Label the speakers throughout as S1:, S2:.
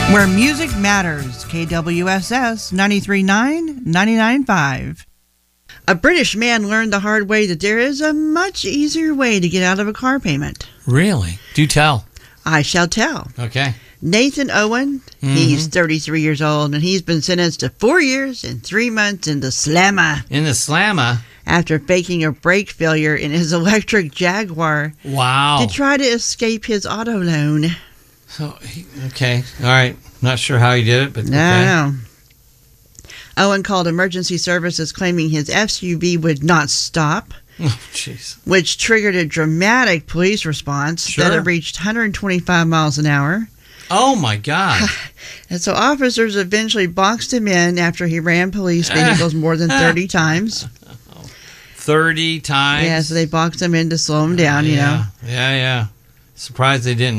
S1: Where music matters. KWSS 93.9, 99.5. A British man learned the hard way that there is a much easier way to get out of a car payment.
S2: Really? Do tell.
S1: I shall tell.
S2: Okay.
S1: Nathan Owen, he's 33 years old, and he's been sentenced to 4 years and 3 months in the slammer.
S2: In the slammer?
S1: After faking a brake failure in his electric Jaguar.
S2: Wow.
S1: To try to escape his auto loan.
S2: So, okay. All right. Not sure how he did it, but okay.
S1: No. Owen called emergency services claiming his SUV would not stop.
S2: Oh, jeez.
S1: Which triggered a dramatic police response that had reached 125 miles an hour.
S2: Oh, my God.
S1: And so officers eventually boxed him in after he ran police vehicles more than 30 times.
S2: 30 times?
S1: Yeah, so they boxed him in to slow him down, you know.
S2: Yeah. Surprised they didn't,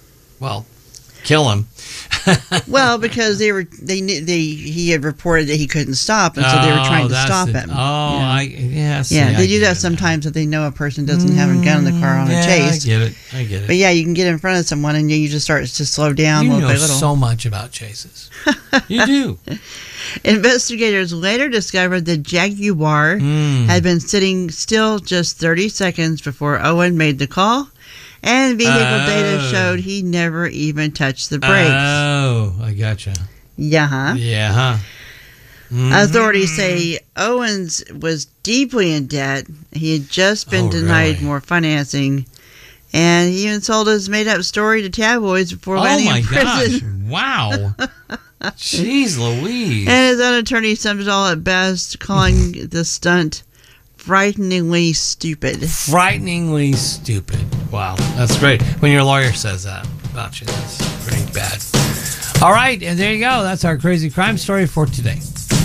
S2: kill him.
S1: Well, because he had reported that he couldn't stop, and so they were trying to stop him. They do that sometimes if they know a person doesn't have a gun in the car on a chase.
S2: I get it.
S1: But yeah, you can get in front of someone and you just start to slow down little by little.
S2: You know so much about chases. You do.
S1: Investigators later discovered the Jaguar had been sitting still just 30 seconds before Owen made the call. And vehicle data showed he never even touched the brakes.
S2: Oh, I gotcha.
S1: Yeah.
S2: Yeah.
S1: Authorities say Owens was deeply in debt. He had just been denied more financing. And he even sold his made-up story to tabloids before landing in prison.
S2: Wow. Jeez Louise.
S1: And his own attorney summed it all at best, calling the stunt frighteningly stupid.
S2: Frighteningly stupid. Wow, that's great. When your lawyer says that about you, that's pretty bad. All right, and there you go. That's our crazy crime story for today.